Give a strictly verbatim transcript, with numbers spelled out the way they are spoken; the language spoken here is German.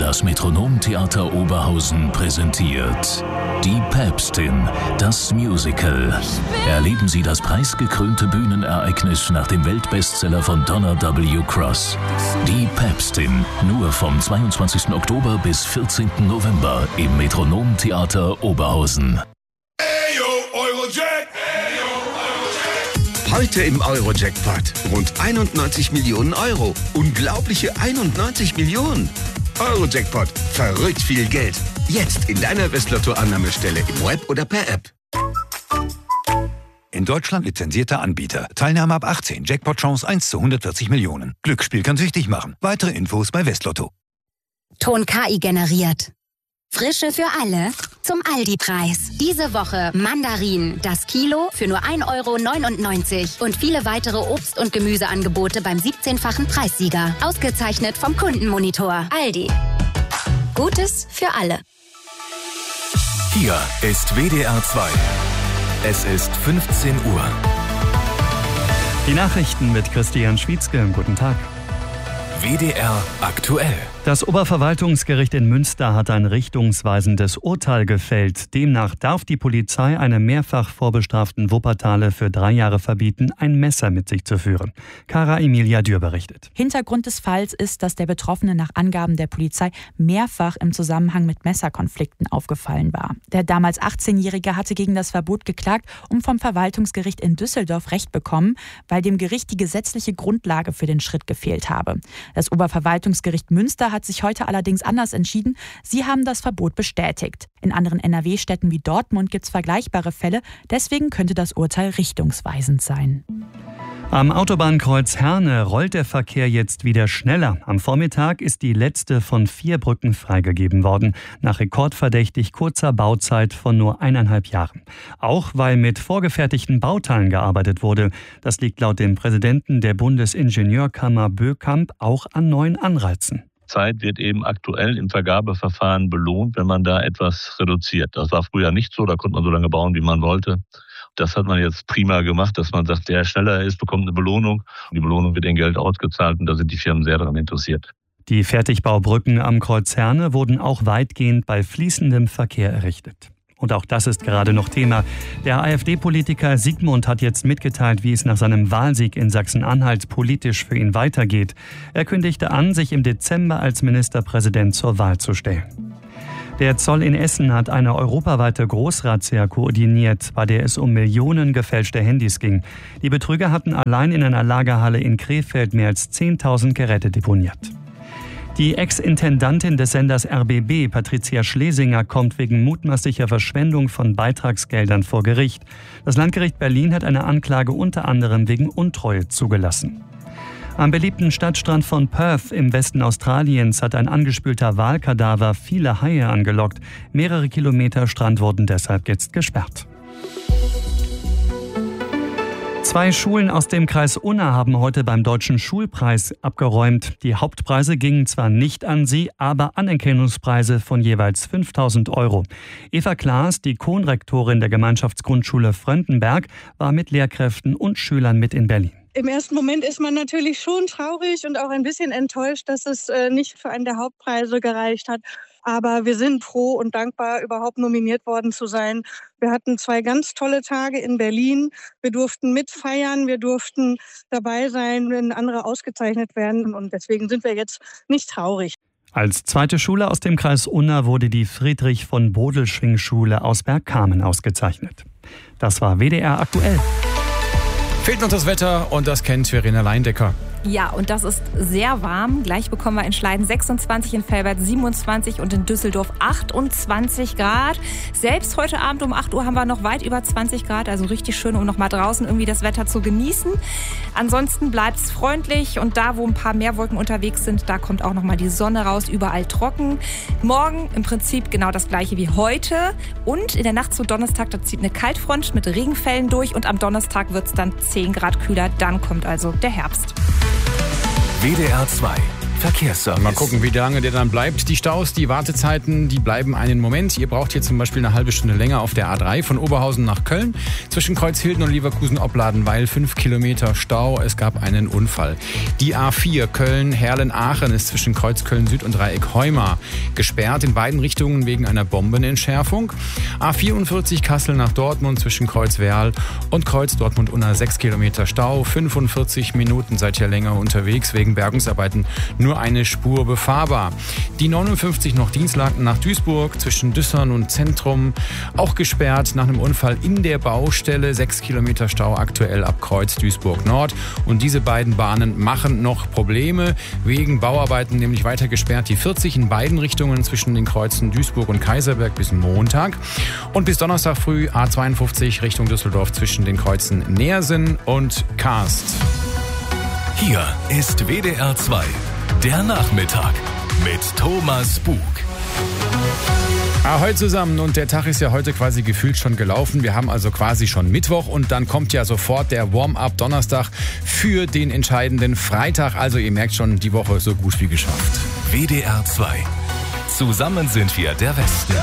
Das Metronom-Theater Oberhausen präsentiert Die Päpstin, das Musical. Erleben Sie das preisgekrönte Bühnenereignis nach dem Weltbestseller von Donna W. Cross. Die Päpstin, nur vom zweiundzwanzigsten Oktober bis vierzehnten November im Metronom-Theater Oberhausen. Heute im Euro-Jackpot. Rund einundneunzig Millionen Euro. Unglaubliche einundneunzig Millionen. Euro-Jackpot. Verrückt viel Geld. Jetzt in deiner Westlotto-Annahmestelle im Web oder per App. In Deutschland lizenzierter Anbieter. Teilnahme ab achtzehn. Jackpot-Chance eins zu hundertvierzig Millionen. Glücksspiel kann süchtig machen. Weitere Infos bei Westlotto. Ton K I generiert. Frische für alle zum Aldi-Preis. Diese Woche Mandarinen, das Kilo für nur ein Euro neunundneunzig und viele weitere Obst- und Gemüseangebote beim siebzehnfachen Preissieger. Ausgezeichnet vom Kundenmonitor. Aldi. Gutes für alle. Hier ist W D R zwei. Es ist fünfzehn Uhr. Die Nachrichten mit Christian Schwietzke. Guten Tag. W D R aktuell. Das Oberverwaltungsgericht in Münster hat ein richtungsweisendes Urteil gefällt. Demnach darf die Polizei einem mehrfach vorbestraften Wuppertaler für drei Jahre verbieten, ein Messer mit sich zu führen. Cara Emilia Dürr berichtet. Hintergrund des Falls ist, dass der Betroffene nach Angaben der Polizei mehrfach im Zusammenhang mit Messerkonflikten aufgefallen war. Der damals achtzehnjährige hatte gegen das Verbot geklagt und vom Verwaltungsgericht in Düsseldorf Recht bekommen, weil dem Gericht die gesetzliche Grundlage für den Schritt gefehlt habe. Das Oberverwaltungsgericht Münster hat sich heute allerdings anders entschieden. Sie haben das Verbot bestätigt. In anderen N R W-Städten wie Dortmund gibt es vergleichbare Fälle. Deswegen könnte das Urteil richtungsweisend sein. Am Autobahnkreuz Herne rollt der Verkehr jetzt wieder schneller. Am Vormittag ist die letzte von vier Brücken freigegeben worden, nach rekordverdächtig kurzer Bauzeit von nur eineinhalb Jahren. Auch weil mit vorgefertigten Bauteilen gearbeitet wurde. Das liegt laut dem Präsidenten der Bundesingenieurkammer Bökamp auch an neuen Anreizen. Zeit wird eben aktuell im Vergabeverfahren belohnt, wenn man da etwas reduziert. Das war früher nicht so, da konnte man so lange bauen, wie man wollte. Das hat man jetzt prima gemacht, dass man sagt, der schneller ist, bekommt eine Belohnung. Und die Belohnung wird in Geld ausgezahlt und da sind die Firmen sehr daran interessiert. Die Fertigbaubrücken am Kreuz Herne wurden auch weitgehend bei fließendem Verkehr errichtet. Und auch das ist gerade noch Thema. Der AfD-Politiker Siegmund hat jetzt mitgeteilt, wie es nach seinem Wahlsieg in Sachsen-Anhalt politisch für ihn weitergeht. Er kündigte an, sich im Dezember als Ministerpräsident zur Wahl zu stellen. Der Zoll in Essen hat eine europaweite Großrazzia koordiniert, bei der es um Millionen gefälschte Handys ging. Die Betrüger hatten allein in einer Lagerhalle in Krefeld mehr als zehntausend Geräte deponiert. Die Ex-Intendantin des Senders R B B, Patricia Schlesinger, kommt wegen mutmaßlicher Verschwendung von Beitragsgeldern vor Gericht. Das Landgericht Berlin hat eine Anklage unter anderem wegen Untreue zugelassen. Am beliebten Stadtstrand von Perth im Westen Australiens hat ein angespülter Walkadaver viele Haie angelockt. Mehrere Kilometer Strand wurden deshalb jetzt gesperrt. Zwei Schulen aus dem Kreis Unna haben heute beim Deutschen Schulpreis abgeräumt. Die Hauptpreise gingen zwar nicht an sie, aber Anerkennungspreise von jeweils fünftausend Euro. Eva Klaas, die Konrektorin der Gemeinschaftsgrundschule Fröndenberg, war mit Lehrkräften und Schülern mit in Berlin. Im ersten Moment ist man natürlich schon traurig und auch ein bisschen enttäuscht, dass es äh, nicht für einen der Hauptpreise gereicht hat. Aber wir sind froh und dankbar, überhaupt nominiert worden zu sein. Wir hatten zwei ganz tolle Tage in Berlin. Wir durften mitfeiern, wir durften dabei sein, wenn andere ausgezeichnet werden. Und deswegen sind wir jetzt nicht traurig. Als zweite Schule aus dem Kreis Unna wurde die Friedrich-von-Bodelschwingh-Schule aus Bergkamen ausgezeichnet. Das war W D R aktuell. Fehlt noch das Wetter und das kennt Verena Leindecker. Ja, und das ist sehr warm. Gleich bekommen wir in Schleiden sechsundzwanzig, in Velbert siebenundzwanzig und in Düsseldorf achtundzwanzig Grad. Selbst heute Abend um acht Uhr haben wir noch weit über zwanzig Grad, also richtig schön, um noch mal draußen irgendwie das Wetter zu genießen. Ansonsten bleibt es freundlich und da, wo ein paar mehr Wolken unterwegs sind, da kommt auch noch mal die Sonne raus, überall trocken. Morgen im Prinzip genau das gleiche wie heute und in der Nacht zu Donnerstag, da zieht eine Kaltfront mit Regenfällen durch und am Donnerstag wird es dann zehn Grad kühler, dann kommt also der Herbst. W D R zwei. Verkehrsservice. Mal gucken, wie lange der dann bleibt. Die Staus, die Wartezeiten, die bleiben einen Moment. Ihr braucht hier zum Beispiel eine halbe Stunde länger auf der A drei von Oberhausen nach Köln. Zwischen Kreuzhilden und Leverkusen-Opladen, weil fünf Kilometer Stau. Es gab einen Unfall. Die A vier Köln-Herlen-Aachen ist zwischen Kreuz Köln-Süd und Dreieck Heuma gesperrt in beiden Richtungen wegen einer Bombenentschärfung. A vierundvierzig Kassel nach Dortmund zwischen Kreuz Werl und Kreuz Dortmund-Unna sechs Kilometer Stau. fünfundvierzig Minuten seid ihr länger unterwegs wegen Bergungsarbeiten. Nur eine Spur befahrbar. Die neunundfünfzig noch Dienstlaken nach Duisburg zwischen Düssern und Zentrum auch gesperrt nach einem Unfall in der Baustelle. Sechs Kilometer Stau aktuell ab Kreuz Duisburg Nord. Und diese beiden Bahnen machen noch Probleme wegen Bauarbeiten, nämlich weiter gesperrt. Die vierzig in beiden Richtungen zwischen den Kreuzen Duisburg und Kaiserberg bis Montag. Und bis Donnerstag früh A zweiundfünfzig Richtung Düsseldorf zwischen den Kreuzen Neersen und Karst. Hier ist W D R zwei, der Nachmittag mit Thomas Bug. Ahoi zusammen, und der Tag ist ja heute quasi gefühlt schon gelaufen. Wir haben also quasi schon Mittwoch und dann kommt ja sofort der Warm-up Donnerstag für den entscheidenden Freitag. Also ihr merkt schon, die Woche so gut wie geschafft. W D R zwei. Zusammen sind wir der Westen.